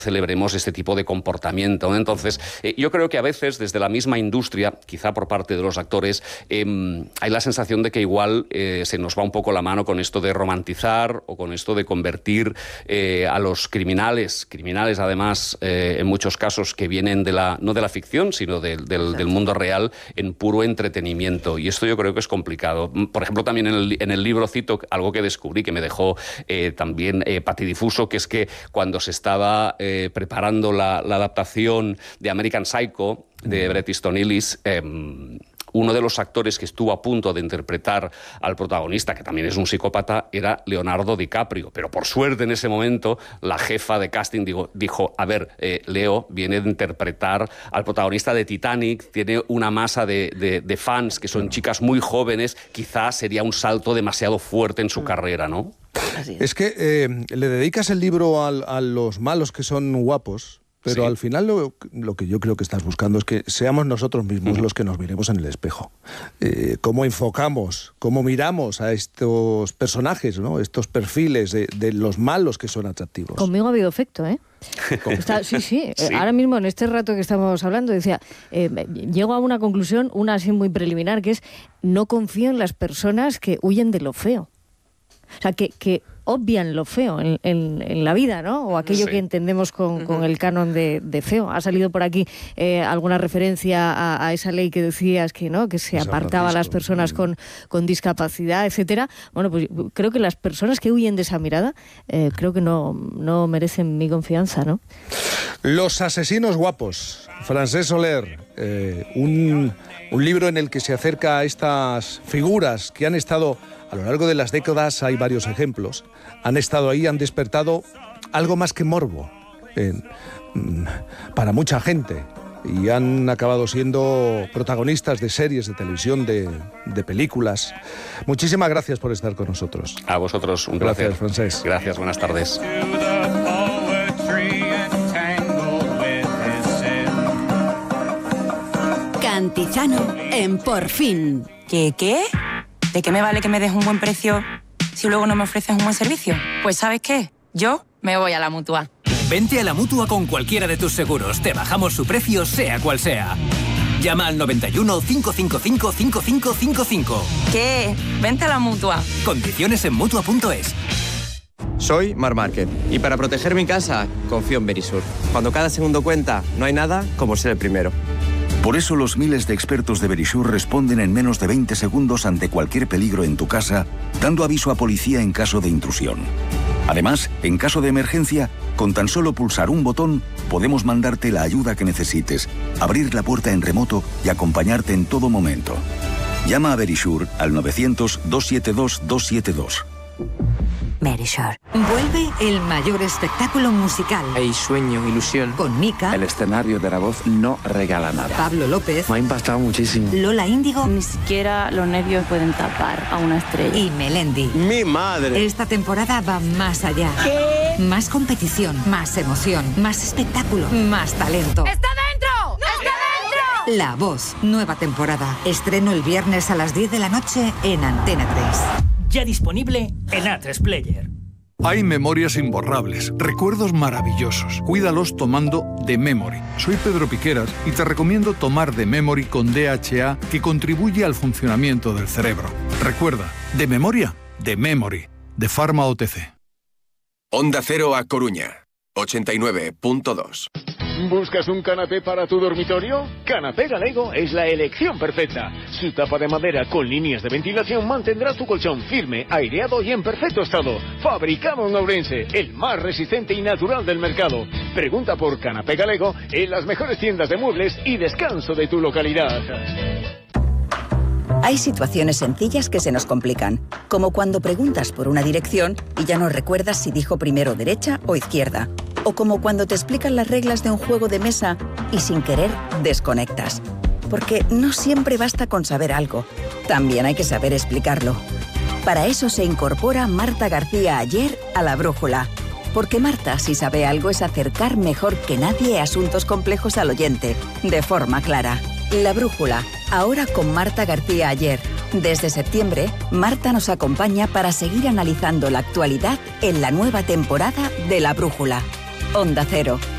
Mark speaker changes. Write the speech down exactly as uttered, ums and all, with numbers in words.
Speaker 1: celebremos este tipo de comportamiento. Entonces, eh, yo creo que a veces desde la misma industria, quizá por parte de los actores, eh, hay la sensación de que igual eh, se nos va un poco la mano con esto de romantizar o con esto de convertir eh, a los criminales, criminales además eh, en muchos casos que vienen de la, no de la ficción, sino de, del, del mundo real, en puro entretenimiento. Y esto yo creo que es complicado. Por ejemplo, también en el, en el libro cito algo que descubrí, que me dejó eh, también eh, patidifuso, que es que cuando se estaba eh, Eh, preparando la, la adaptación de American Psycho de Bret Easton Ellis, eh, uno de los actores que estuvo a punto de interpretar al protagonista, que también es un psicópata, era Leonardo DiCaprio. Pero por suerte en ese momento la jefa de casting digo, dijo, a ver, eh, Leo viene de interpretar al protagonista de Titanic, tiene una masa de, de, de fans que son chicas muy jóvenes, quizás sería un salto demasiado fuerte en su carrera, ¿no?
Speaker 2: Así es. Es que eh, le dedicas el libro a, a los malos que son guapos, pero sí. Al final lo, lo que yo creo que estás buscando es que seamos nosotros mismos uh-huh. los que nos miremos en el espejo. Eh, cómo enfocamos, cómo miramos a estos personajes, ¿no? Estos perfiles de, de los malos que son atractivos.
Speaker 3: Conmigo ha habido efecto, ¿eh? Está, sí, sí, sí. Ahora mismo en este rato que estamos hablando decía, eh, llego a una conclusión, una así muy preliminar, que es no confío en las personas que huyen de lo feo. O sea, que, que obvian lo feo en, en, en la vida, ¿no? O aquello sí. que entendemos con, con el canon de, de feo. Ha salido por aquí eh, alguna referencia a, a esa ley que decías que no, que se es apartaba a las personas con, con discapacidad, etcétera. Bueno, pues creo que las personas que huyen de esa mirada, eh, creo que no, no merecen mi confianza, ¿no?
Speaker 2: Los asesinos guapos. Francesc Soler, eh, un, un libro en el que se acerca a estas figuras que han estado a lo largo de las décadas, hay varios ejemplos, han estado ahí, han despertado algo más que morbo en, para mucha gente y han acabado siendo protagonistas de series de televisión, de, de películas. Muchísimas gracias por estar con nosotros.
Speaker 1: A vosotros, un
Speaker 2: placer.
Speaker 1: Gracias,
Speaker 2: Francesc.
Speaker 1: Gracias, buenas tardes.
Speaker 4: Cantizano en Por Fin.
Speaker 5: ¿Qué qué? ¿De qué me vale que me des un buen precio si luego no me ofreces un buen servicio? Pues ¿sabes qué? Yo me voy a la Mutua.
Speaker 6: Vente a la Mutua con cualquiera de tus seguros. Te bajamos su precio, sea cual sea. Llama al noventa y uno, cinco cinco cinco, cinco cinco cinco cinco.
Speaker 5: ¿Qué? Vente a la Mutua.
Speaker 6: Condiciones en Mutua punto es.
Speaker 7: Soy Mar Márquez y para proteger mi casa confío en Verisur. Cuando cada segundo cuenta, no hay nada como ser el primero.
Speaker 8: Por eso los miles de expertos de Verisur responden en menos de veinte segundos ante cualquier peligro en tu casa, dando aviso a policía en caso de intrusión. Además, en caso de emergencia, con tan solo pulsar un botón, podemos mandarte la ayuda que necesites, abrir la puerta en remoto y acompañarte en todo momento. Llama a Verisur al novecientos, doscientos setenta y dos, doscientos setenta y dos.
Speaker 4: Verisur. Vuelve el mayor espectáculo musical.
Speaker 9: Hay sueño, ilusión.
Speaker 4: Con Mika.
Speaker 9: El escenario de la voz no regala nada.
Speaker 4: Pablo López.
Speaker 9: Me ha impactado muchísimo.
Speaker 4: Lola Índigo.
Speaker 10: Ni siquiera los nervios pueden tapar a una estrella.
Speaker 4: Y Melendi.
Speaker 9: ¡Mi madre!
Speaker 4: Esta temporada va más allá. ¿Qué? Más competición, más emoción, más espectáculo, más talento.
Speaker 10: ¡Está dentro! ¡Está dentro!
Speaker 4: La Voz, nueva temporada. Estreno el viernes a las diez de la noche en Antena tres.
Speaker 6: Ya disponible en A tres Player.
Speaker 11: Hay memorias imborrables, recuerdos maravillosos. Cuídalos tomando The Memory. Soy Pedro Piqueras y te recomiendo tomar The Memory con D H A, que contribuye al funcionamiento del cerebro. Recuerda, de memoria, The Memory, de Pharma O T C.
Speaker 12: Onda Cero a Coruña, ochenta y nueve punto dos.
Speaker 13: ¿Buscas un canapé para tu dormitorio? Canapé Galego es la elección perfecta. Su tapa de madera con líneas de ventilación mantendrá tu colchón firme, aireado y en perfecto estado. Fabricado en Ourense, el más resistente y natural del mercado. Pregunta por Canapé Galego en las mejores tiendas de muebles y descanso de tu localidad.
Speaker 14: Hay situaciones sencillas que se nos complican, como cuando preguntas por una dirección y ya no recuerdas si dijo primero derecha o izquierda, o como cuando te explican las reglas de un juego de mesa y sin querer desconectas. Porque no siempre basta con saber algo, también hay que saber explicarlo. Para eso se incorpora Marta García Ayer a La Brújula, porque Marta, si sabe algo, es acercar mejor que nadie asuntos complejos al oyente, de forma clara. La Brújula, ahora con Marta García Ayer. Desde septiembre, Marta nos acompaña para seguir analizando la actualidad en la nueva temporada de La Brújula. Onda Cero,